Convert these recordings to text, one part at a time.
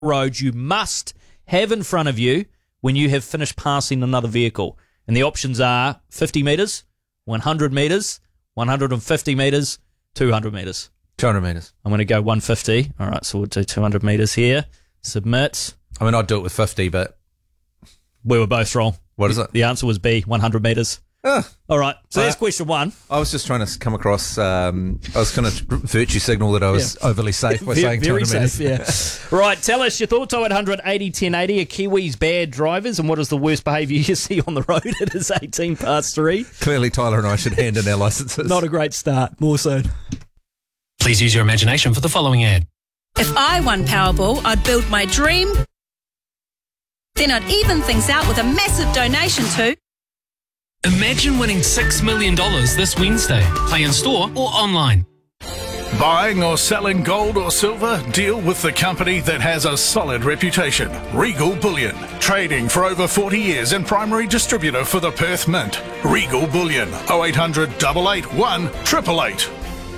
road you must have in front of you when you have finished passing another vehicle. And the options are 50 metres, 100 metres, 150 metres, 200 metres. 200 metres. I'm going to go 150. All right, so we'll do 200 metres here. Submit. I mean, I'd do it with 50, but... We were both wrong. What is it? The answer was B, 100 metres. All right, so that's question one. I was just trying to come across... I was going to virtue signal that I was overly safe by saying 200 metres. Yeah. Right, tell us your thoughts. 0800 80 1080. Are Kiwis bad drivers, and what is the worst behaviour you see on the road? It is 18 past 3. Clearly, Tyler and I should hand in our licences. Not a great start. More soon. Please use your imagination for the following ad. If I won Powerball, I'd build my dream. Then I'd even things out with a massive donation to... Imagine winning $6 million this Wednesday. Play in store or online. Buying or selling gold or silver? Deal with the company that has a solid reputation. Regal Bullion. Trading for over 40 years and primary distributor for the Perth Mint. Regal Bullion. 0800 881 888.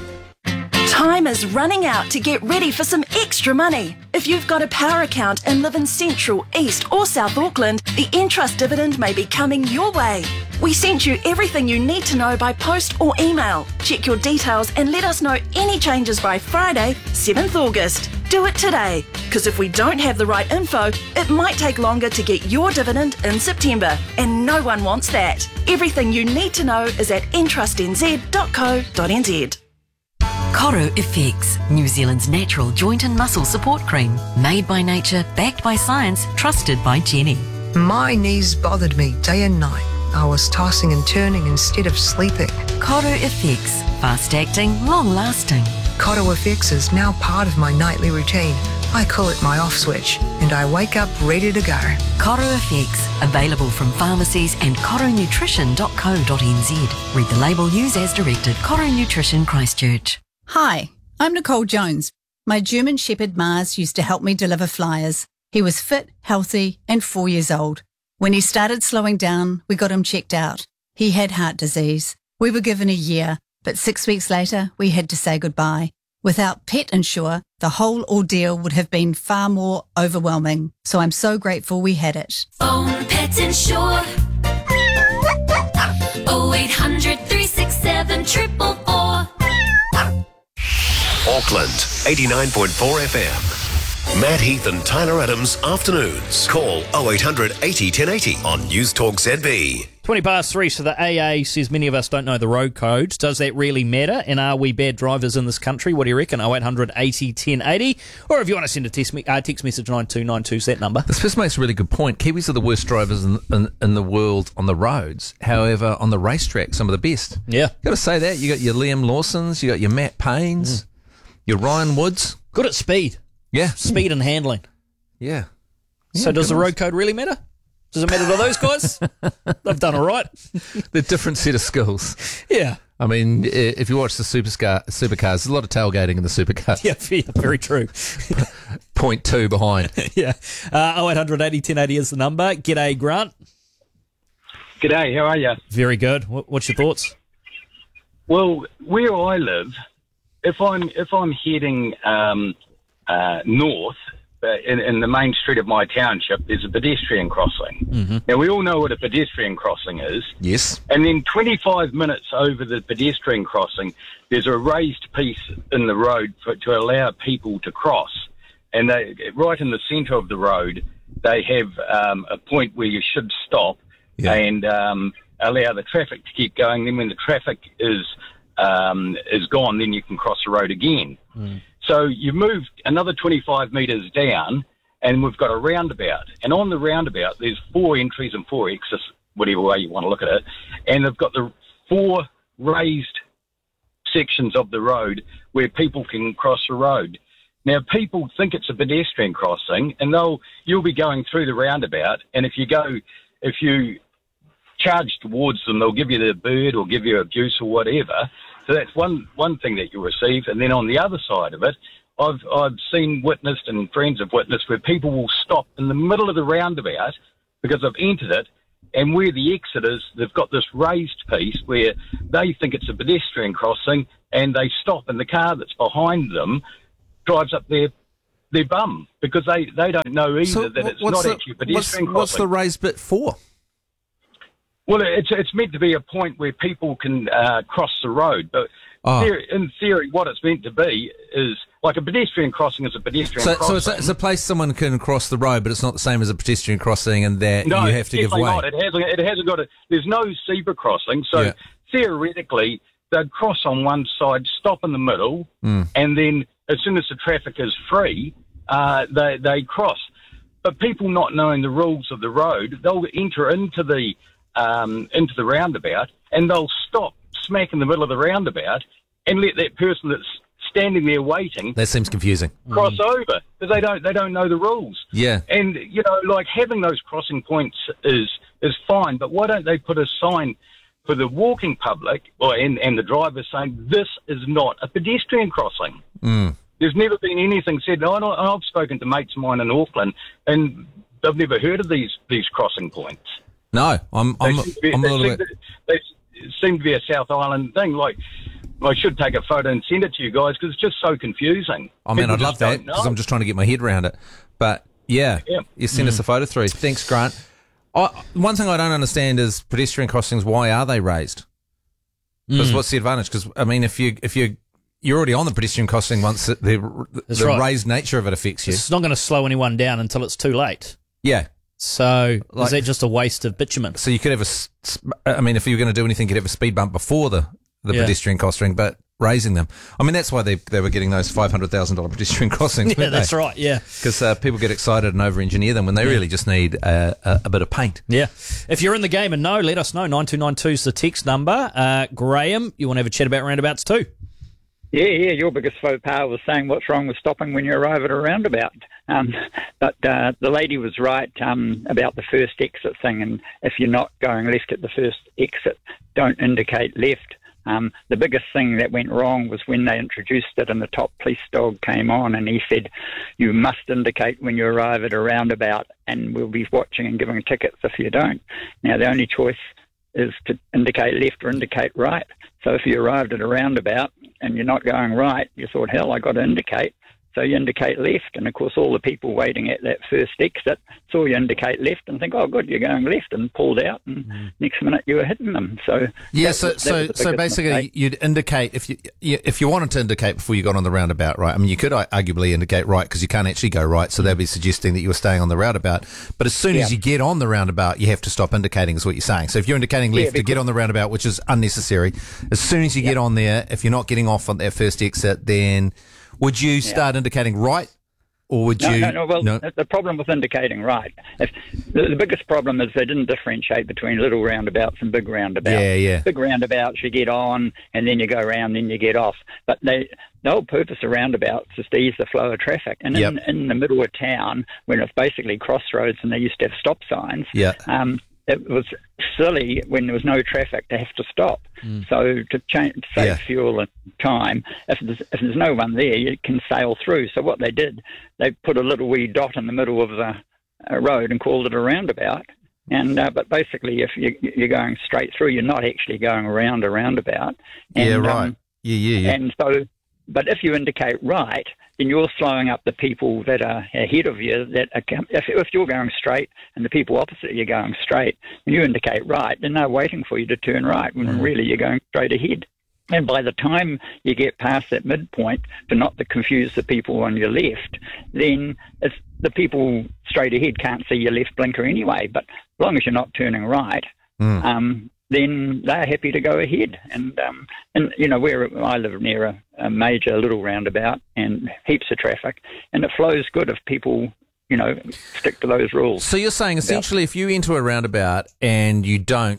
Time is running out to get ready for some extra money. If you've got a power account and live in Central, East or South Auckland, the Entrust dividend may be coming your way. We sent you everything you need to know by post or email. Check your details and let us know any changes by Friday, 7th August. Do it today, because if we don't have the right info, it might take longer to get your dividend in September, and no one wants that. Everything you need to know is at entrustnz.co.nz. Coro FX, New Zealand's natural joint and muscle support cream. Made by nature, backed by science, trusted by Jenny. My knees bothered me day and night. I was tossing and turning instead of sleeping. Coro FX, fast-acting, long-lasting. Coro FX is now part of my nightly routine. I call it my off switch, and I wake up ready to go. Coro FX, available from pharmacies and coronutrition.co.nz. Read the label, use as directed. Coro Nutrition, Christchurch. Hi, I'm Nicole Jones. My German Shepherd Mars used to help me deliver flyers. He was fit, healthy, and 4 years old. When he started slowing down, we got him checked out. He had heart disease. We were given a year, but 6 weeks later, we had to say goodbye. Without Pet Insure, the whole ordeal would have been far more overwhelming. So I'm so grateful we had it. Phone Pet Insure. 0800 367 444. Auckland, 89.4 FM. Matt Heath and Tyler Adams, afternoons. Call 0800 80 1080 on News Talk ZB. 20 past 3, so the AA says many of us don't know the road codes. Does that really matter? And are we bad drivers in this country? What do you reckon? 0800 80 1080. Or if you want to send a text message, 9292 is that number. This person makes a really good point. Kiwis are the worst drivers in the world on the roads. However, on the racetrack, some of the best. Yeah. Got to say that. You got your Liam Lawsons, you got your Matt Paynes, your Ryan Woods. Good at speed. Yeah. Speed and handling. Yeah. So does the road code really matter? Does it matter to those guys? They've done all right. They're a different set of skills. Yeah. I mean, if you watch the supercars, there's a lot of tailgating in the supercars. Yeah, very true. 0.2 behind. Yeah. 0800 80 1080 is the number. G'day, Grant. G'day, how are you? Very good. What's your thoughts? Well, where I live, if I'm heading north in the main street of my township, there's a pedestrian crossing. Mm-hmm. Now, we all know what a pedestrian crossing is. Yes. And then 25 minutes over the pedestrian crossing, there's a raised piece in the road to allow people to cross. And right in the centre of the road, they have a point where you should stop and allow the traffic to keep going. Then when the traffic is gone, then you can cross the road again. Mm. So you've moved another 25 metres down, and we've got a roundabout. And on the roundabout, there's 4 entries and 4 exits, whatever way you want to look at it. And they've got the 4 raised sections of the road where people can cross the road. Now, people think it's a pedestrian crossing, and you'll be going through the roundabout, and if you charge towards them, they'll give you the bird or give you abuse or whatever. So that's one thing that you'll receive. And then on the other side of it, I've seen, witnessed, and friends have witnessed where people will stop in the middle of the roundabout because they've entered it, and where the exit is, they've got this raised piece where they think it's a pedestrian crossing, and they stop, and the car that's behind them drives up their their bum because they don't know either that it's not actually a pedestrian crossing. What's the raised bit for? Well, it's meant to be a point where people can cross the road, but in theory, what it's meant to be is like a pedestrian crossing is a pedestrian crossing. So it's a place someone can cross the road, but it's not the same as a pedestrian crossing, and that you have to give way. No, it hasn't got. There's no zebra crossing, so theoretically they'd cross on one side, stop in the middle, and then as soon as the traffic is free, they cross. But people not knowing the rules of the road, they'll enter into the roundabout and they'll stop smack in the middle of the roundabout and let that person that's standing there waiting. That seems confusing. Cross over because they don't know the rules. Yeah. And like having those crossing points is fine, but why don't they put a sign for the walking public and the drivers saying this is not a pedestrian crossing? There's never been anything said. I've spoken to mates of mine in Auckland, and they've never heard of these crossing points. No, I'm a little bit. They seem to be a South Island thing. Like, I should take a photo and send it to you guys because it's just so confusing. I mean, I'd love that because I'm just trying to get my head around it. But you send us a photo through. Thanks, Grant. One thing I don't understand is pedestrian crossings. Why are they raised? Because what's the advantage? Because I mean, if you're already on the pedestrian crossing once the raised nature of it affects you. It's not going to slow anyone down until it's too late. Yeah. So is that just a waste of bitumen? So you could have if you were going to do anything, you could have a speed bump before the pedestrian crossing, but raising them. I mean, that's why they were getting those $500,000 pedestrian crossings. Yeah, that's right. Yeah, because people get excited and over-engineer them when they really just need a bit of paint. Yeah. If you're in the game and know, let us know. 9292 is the text number. Graham, you want to have a chat about roundabouts too? Yeah, your biggest faux pas was saying what's wrong with stopping when you arrive at a roundabout. But the lady was right about the first exit thing, and if you're not going left at the first exit, don't indicate left. The biggest thing that went wrong was when they introduced it and the top police dog came on and he said, you must indicate when you arrive at a roundabout and we'll be watching and giving tickets if you don't. Now, the only choice is to indicate left or indicate right. So if you arrived at a roundabout and you're not going right, you thought, hell, I got to indicate. So you indicate left, and of course all the people waiting at that first exit saw you indicate left and think, oh, good, you're going left, and pulled out, and next minute you were hitting them. So so basically mistake. You'd indicate if you wanted to indicate before you got on the roundabout, right? I mean, you could arguably indicate right because you can't actually go right, so they'd be suggesting that you were staying on the roundabout. But as soon as you get on the roundabout, you have to stop indicating, is what you're saying. So if you're indicating left to get on the roundabout, which is unnecessary, as soon as you get on there, if you're not getting off on that first exit, then would you start indicating right, or would you? No. Well, the problem with indicating right, the biggest problem is they didn't differentiate between little roundabouts and big roundabouts. Yeah. Big roundabouts, you get on, and then you go around, then you get off. But the whole purpose of roundabouts is to ease the flow of traffic. And in the middle of town, when it's basically crossroads and they used to have stop signs, it was silly when there was no traffic to have to stop. So to save fuel and time, if there's no one there, you can sail through. So what they did, they put a little wee dot in the middle of the road and called it a roundabout. And but basically, if you're going straight through, you're not actually going around a roundabout. And, And so, but if you indicate right, then you're slowing up the people that are ahead of you. If you're going straight and the people opposite you are going straight, and you indicate right, then they're waiting for you to turn right when really you're going straight ahead. And by the time you get past that midpoint, to not to confuse the people on your left, then it's the people straight ahead can't see your left blinker anyway. But as long as you're not turning right, then they're happy to go ahead. And I live near a major little roundabout and heaps of traffic, and it flows good if people, stick to those rules. So you're saying essentially if you enter a roundabout and you don't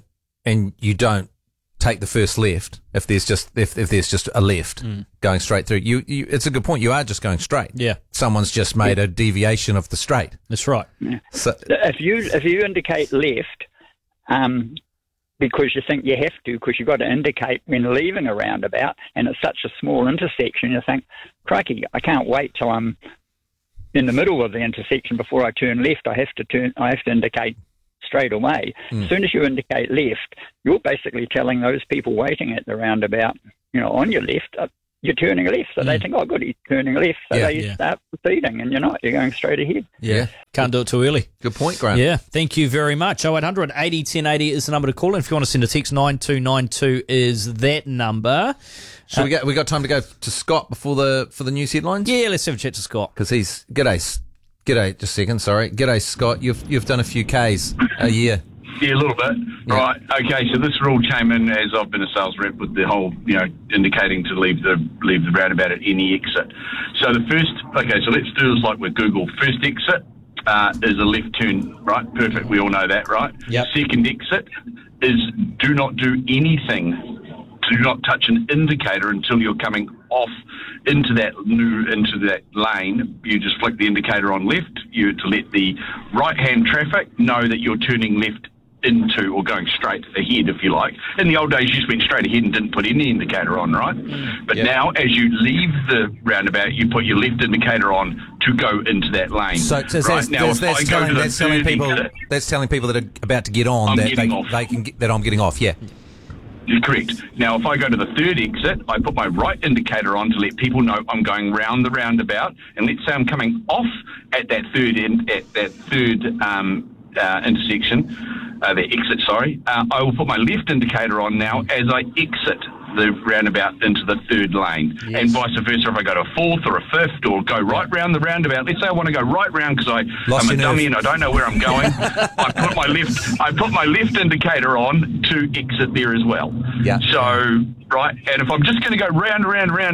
take the first left, if there's just a left going straight through, you it's a good point. You are just going straight. Yeah. Someone's just made a deviation of the straight. That's right. Yeah. So if you indicate left, because you think you have to, because you've got to indicate when leaving a roundabout, and it's such a small intersection, you think, crikey, I can't wait till I'm in the middle of the intersection before I turn left. I have to indicate straight away. As soon as you indicate left, you're basically telling those people waiting at the roundabout, on your left, you're turning left. So they think, oh, good, he's turning left. So they start proceeding, and you're not. You're going straight ahead. Yeah. Can't do it too early. Good point, Graham. Yeah, thank you very much. 0800 80 1080 is the number to call. And if you want to send a text, 9292 is that number. So we got time to go to Scott for the news headlines? Yeah, let's have a chat to Scott. Because he's... G'day, just a second, sorry. G'day, Scott. You've done a few Ks a year. Yeah, a little bit. Yeah. Right. Okay. So this rule came in as I've been a sales rep with the whole, indicating to leave the roundabout at any exit. So the first. Okay. So let's do this like with Google. First exit is a left turn. Right. Perfect. We all know that, right? Yep. Second exit is do not do anything. Do not touch an indicator until you're coming off into that lane. You just flick the indicator on left. You to let the right-hand traffic know that you're turning left into or going straight ahead, if you like. In the old days, you just went straight ahead and didn't put any indicator on, right? But now, as you leave the roundabout, you put your left indicator on to go into that lane. So right? that's telling people that are about to get on that I'm getting off. Yeah. You're correct. Now, if I go to the third exit, I put my right indicator on to let people know I'm going round the roundabout. And let's say I'm coming off at that third intersection, the exit. Sorry, I will put my left indicator on now as I exit the roundabout into the third lane, and vice versa. If I go to a fourth or a fifth, or go right round the roundabout. Let's say I want to go right round because I'm a dummy and I don't know where I'm going. I put my left indicator on to exit there as well. Yeah. So right, and if I'm just going to go round,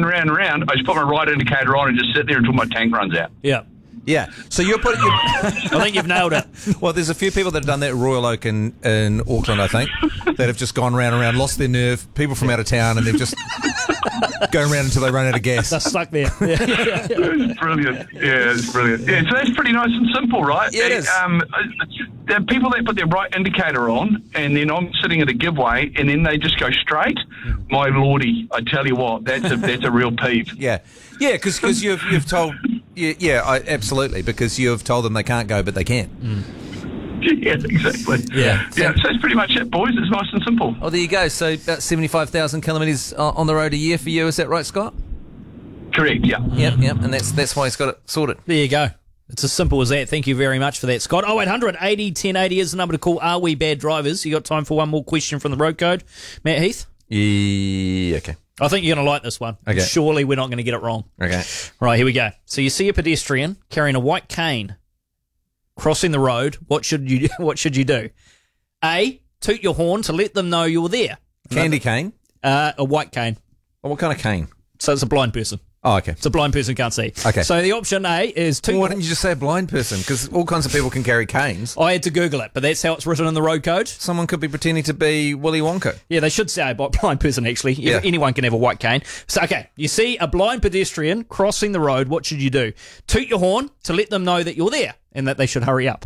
I just put my right indicator on and just sit there until my tank runs out. Yeah. Yeah, so you're putting... I think you've nailed it. Well, there's a few people that have done that at Royal Oak in Auckland, I think, that have just gone round and round, lost their nerve, people from out of town, and they've just going around until they run out of gas. They're stuck there. It's brilliant. Yeah, it's brilliant. Yeah, so that's pretty nice and simple, right? Yeah, it is. There are people that put their right indicator on, and then I'm sitting at a giveaway, and then they just go straight. My lordy, I tell you what, that's a real peeve. Yeah, because you've told... Yeah, absolutely, because you've told them they can't go, but they can. Yeah, exactly. Yeah. So that's pretty much it, boys. It's nice and simple. Oh, there you go. So about 75,000 kilometres on the road a year for you. Is that right, Scott? Correct, yeah. Yep, and that's why he's got it sorted. There you go. It's as simple as that. Thank you very much for that, Scott. 0800 80 1080 is the number to call. Are we bad drivers? You got time for one more question from the road code? Matt Heath? Yeah, okay. I think you're going to like this one. Okay. Surely we're not going to get it wrong. Okay. Right, here we go. So you see a pedestrian carrying a white cane crossing the road. What should you do? A, toot your horn to let them know you're there. Candy cane? A white cane. Oh, what kind of cane? So it's a blind person. Oh, okay. It's a blind person who can't see. Okay. So the option A is toot. Well, why didn't you just say a blind person? Because all kinds of people can carry canes. I had to Google it, but that's how it's written in the road code. Someone could be pretending to be Willy Wonka. Yeah, they should say a blind person, actually. Yeah. Anyone can have a white cane. So, okay, you see a blind pedestrian crossing the road. What should you do? Toot your horn to let them know that you're there and that they should hurry up.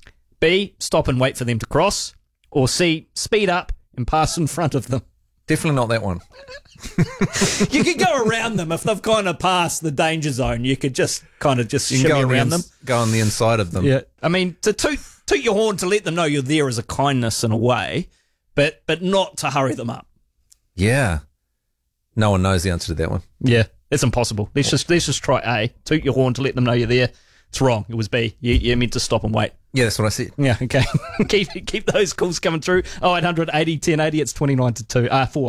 B, stop and wait for them to cross. Or C, speed up and pass in front of them. Definitely not that one. You could go around them if they've kind of passed the danger zone. You could just shimmy around them. Go on the inside of them. Yeah, I mean, to toot your horn to let them know you're there is a kindness in a way, but not to hurry them up. Yeah, no one knows the answer to that one. Yeah, it's impossible. Let's just try A. Toot your horn to let them know you're there. It's wrong. It was B. You're meant to stop and wait. Yeah, that's what I said. Yeah, okay. keep those calls coming through. 0800 80 1080. It's 29 to 4.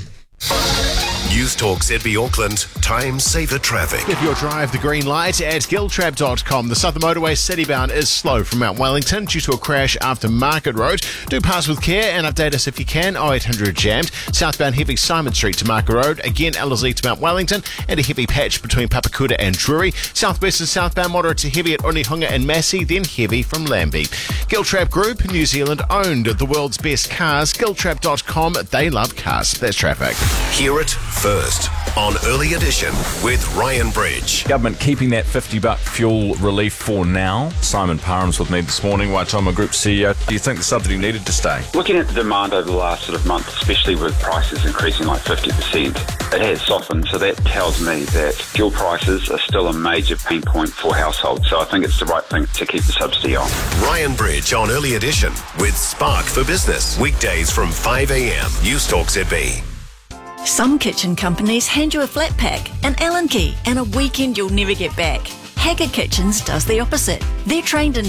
News Talk ZB Auckland, time saver traffic. Give your drive the green light at giltrap.com. The Southern Motorway citybound is slow from Mount Wellington due to a crash after Market Road. Do pass with care and update us if you can. 0800 jammed. Southbound heavy Simon Street to Market Road. Again, Ellerslie to Mount Wellington and a heavy patch between Papakuta and Drury. Southwest is southbound moderate to heavy at Onehunga and Massey, then heavy from Lambie. Giltrap Group, New Zealand owned. The world's best cars. Giltrap.com. They love cars. That's traffic. Hear it first on Early Edition with Ryan Bridge. Government keeping that $50 fuel relief for now. Simon Parham's with me this morning, Waitoma Group CEO. Do you think the subsidy needed to stay? Looking at the demand over the last month, especially with prices increasing like 50%, it has softened. So that tells me that fuel prices are still a major pain point for households. So I think it's the right thing to keep the subsidy on. Ryan Bridge on Early Edition with Spark for Business. Weekdays from 5 a.m. News Talk ZB. Some kitchen companies hand you a flat pack, an Allen key, and a weekend you'll never get back. Haggard Kitchens does the opposite. They're trained in